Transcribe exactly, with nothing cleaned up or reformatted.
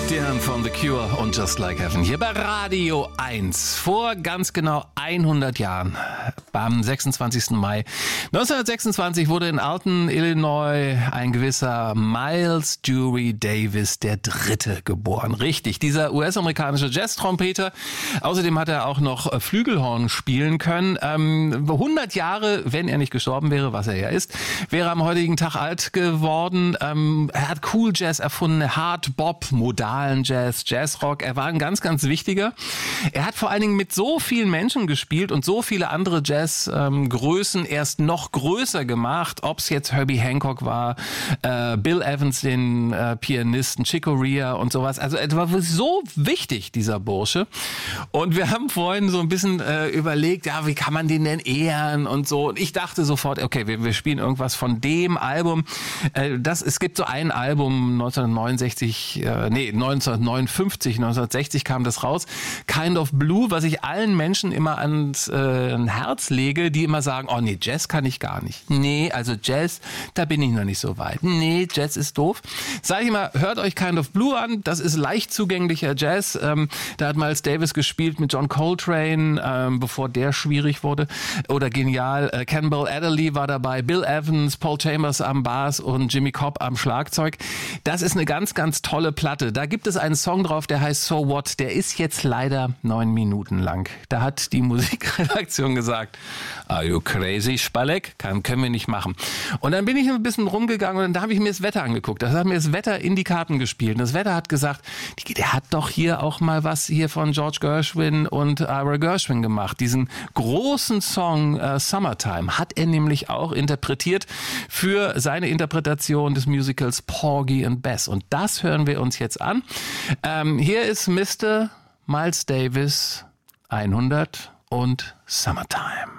Diane von The Cure und Just Like Heaven hier bei Radio eins. Vor ganz genau hundert Jahren, am sechsundzwanzigsten Mai neunzehnhundertsechsundzwanzig, wurde in Alton, Illinois, ein gewisser Miles Dury Davis der Dritte geboren. Richtig, dieser U S-amerikanische Jazz-Trompeter. Außerdem hat er auch noch Flügelhorn spielen können. Ähm, hundert Jahre, wenn er nicht gestorben wäre, was er ja ist, wäre am heutigen Tag alt geworden. Ähm, er hat Cool Jazz erfunden, Hard Bop, modalen Jazz, Jazzrock. Er war ein ganz, ganz wichtiger. Er hat vor allen Dingen mit so vielen Menschen gespielt und so viele andere Jazzgrößen ähm, erst noch größer gemacht. Ob es jetzt Herbie Hancock war, äh, Bill Evans, den äh, Pianisten, Chick Corea und sowas. Also er war so wichtig, dieser Bursche. Und wir haben vorhin so ein bisschen äh, überlegt, ja, wie kann man den denn ehren und so. Und ich dachte sofort, okay, wir, wir spielen irgendwas von dem Album. Äh, das, es gibt so ein Album, neunzehnhundertneunundsechzig, äh, nee, neunzehnhundertneunundfünfzig, neunzehnhundertsechzig kam das raus. Kind of Blue, was ich allen Menschen immer ans äh, Herz lege, die immer sagen, oh nee, Jazz kann ich gar nicht. Nee, also Jazz, da bin ich noch nicht so weit. Nee, Jazz ist doof. Sag ich immer, hört euch Kind of Blue an, das ist leicht zugänglicher Jazz. Ähm, da hat Miles Davis gespielt mit John Coltrane, ähm, bevor der schwierig wurde. Oder genial, äh, Campbell Adderley war dabei, Bill Evans, Paul Chambers am Bass und Jimmy Cobb am Schlagzeug. Das ist eine ganz, ganz tolle Platte. Da gibt es einen Song drauf, der heißt So What. Der ist jetzt leider neun Minuten lang. Da hat die Musikredaktion gesagt, are you crazy, Spalek? Kann, können wir nicht machen. Und dann bin ich ein bisschen rumgegangen und da habe ich mir das Wetter angeguckt. Da hat mir das Wetter in die Karten gespielt. Und das Wetter hat gesagt, der hat doch hier auch mal was hier von George Gershwin und Ira Gershwin gemacht. Diesen großen Song uh, Summertime hat er nämlich auch interpretiert für seine Interpretation des Musicals Porgy and Bess. Und das hören wir uns jetzt an. Ähm, hier ist Mister Miles Davis hundert und Summertime.